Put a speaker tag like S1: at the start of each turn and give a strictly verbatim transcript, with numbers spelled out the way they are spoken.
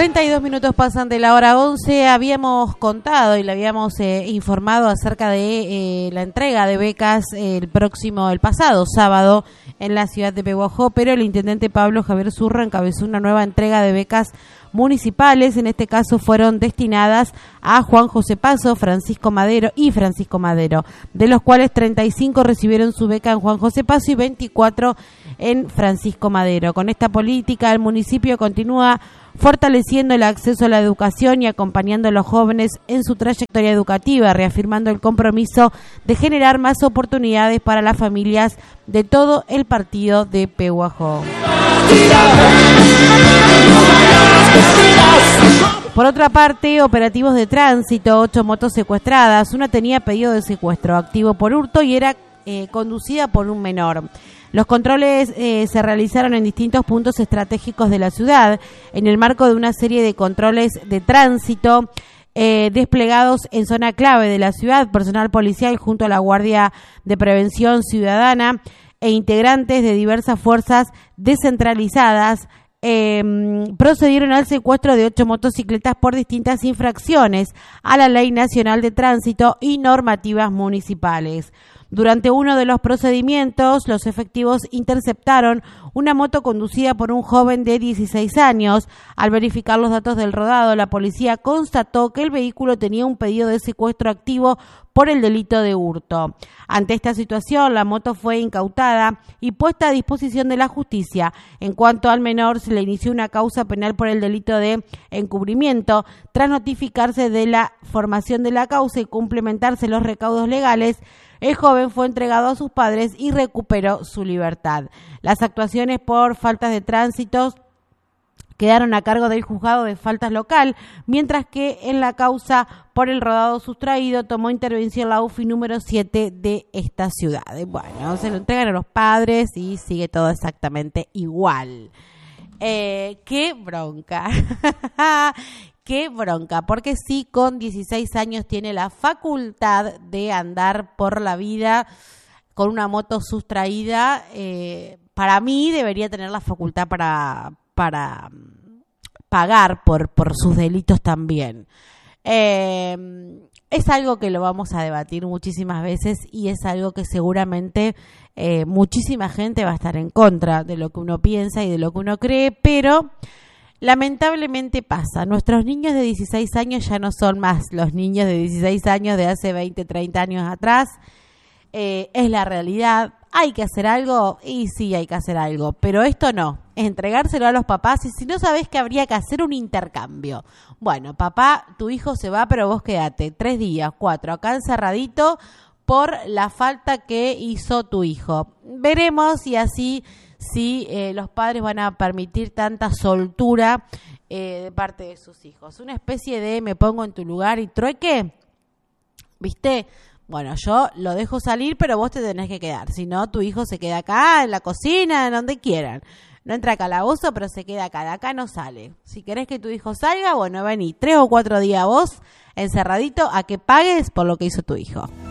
S1: treinta y dos minutos pasan de la hora once. Habíamos contado y le habíamos eh, informado acerca de eh, la entrega de becas eh, el próximo, el pasado sábado en la ciudad de Pehuajó, pero el intendente Pablo Javier Zurra encabezó una nueva entrega de becas municipales. En este caso fueron destinadas a Juan José Paso, Francisco Madero y Francisco Madero, de los cuales treinta y cinco recibieron su beca en Juan José Paso y veinticuatro en Francisco Madero. Con esta política, el municipio continúa fortaleciendo el acceso a la educación y acompañando a los jóvenes en su trayectoria educativa, reafirmando el compromiso de generar más oportunidades para las familias de todo el partido de Pehuajó. Por otra parte, operativos de tránsito, ocho motos secuestradas. Una tenía pedido de secuestro activo por hurto y era eh, conducida por un menor. Los controles eh, se realizaron en distintos puntos estratégicos de la ciudad, en el marco de una serie de controles de tránsito eh, desplegados en zona clave de la ciudad, personal policial junto a la Guardia de Prevención Ciudadana e integrantes de diversas fuerzas descentralizadas eh, procedieron al secuestro de ocho motocicletas por distintas infracciones a la Ley Nacional de Tránsito y normativas municipales. Durante uno de los procedimientos, los efectivos interceptaron una moto conducida por un joven de dieciséis años. Al verificar los datos del rodado, la policía constató que el vehículo tenía un pedido de secuestro activo por el delito de hurto. Ante esta situación, la moto fue incautada y puesta a disposición de la justicia. En cuanto al menor, se le inició una causa penal por el delito de encubrimiento. Tras notificarse de la formación de la causa y complementarse los recaudos legales, el joven fue entregado a sus padres y recuperó su libertad. Las actuaciones por faltas de tránsito quedaron a cargo del juzgado de faltas local, mientras que en la causa por el rodado sustraído tomó intervención la U F I número siete de esta ciudad. Bueno, se lo entregan a los padres y sigue todo exactamente igual. Eh, ¡Qué bronca! ¡Qué bronca! Porque sí, con dieciséis años tiene la facultad de andar por la vida con una moto sustraída. Eh, para mí debería tener la facultad para, para pagar por, por sus delitos también. Eh, es algo que lo vamos a debatir muchísimas veces y es algo que seguramente eh, muchísima gente va a estar en contra de lo que uno piensa y de lo que uno cree, pero lamentablemente pasa. Nuestros niños de dieciséis años ya no son más los niños de dieciséis años de hace veinte, treinta años atrás. Eh, es la realidad. ¿Hay que hacer algo? Y sí, hay que hacer algo. Pero esto no. Es entregárselo a los papás. Y si no sabés que habría que hacer un intercambio. Bueno, papá, tu hijo se va, pero vos quédate tres días, cuatro, acá encerradito por la falta que hizo tu hijo. Veremos y así si eh, los padres van a permitir tanta soltura eh, de parte de sus hijos. Una especie de me pongo en tu lugar y trueque, ¿viste? Bueno, yo lo dejo salir, pero vos te tenés que quedar. Si no, tu hijo se queda acá, en la cocina, en donde quieran. No entra a calabozo, pero se queda acá. De acá no sale. Si querés que tu hijo salga, bueno, vení tres o cuatro días vos, encerradito, a que pagues por lo que hizo tu hijo.